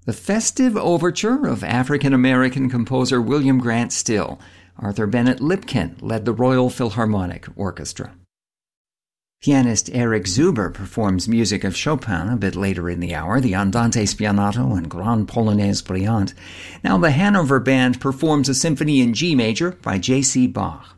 The Festive Overture of African-American composer William Grant Still. Arthur Bennett Lipkin led the Royal Philharmonic Orchestra. Pianist Eric Zuber performs music of Chopin a bit later in the hour, the Andante Spianato and Grande Polonaise Brillante. Now the Hanover Band performs a symphony in G major by J.C. Bach.